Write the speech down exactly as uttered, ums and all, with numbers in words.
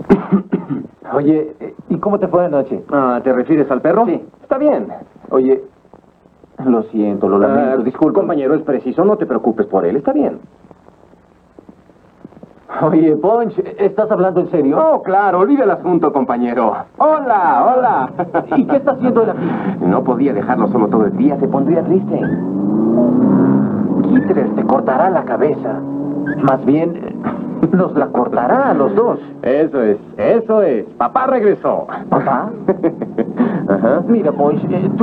Oye, ¿y cómo te fue anoche? Ah, ¿te refieres al perro? Sí. Está bien. Oye, lo siento, lo lamento, Ah, disculpa. Compañero, es preciso, no te preocupes por él, está bien. Oye, Punch, ¿estás hablando en serio? Oh, claro, olvida el asunto, compañero. Hola, hola. ¿Y qué está haciendo él aquí? No podía dejarlo solo todo el día, se pondría triste. Kittredge te cortará la cabeza. Más bien, nos la cortará a los dos. Eso es, eso es. Papá regresó. ¿Papá? Ajá. Mira, Punch, eh, tú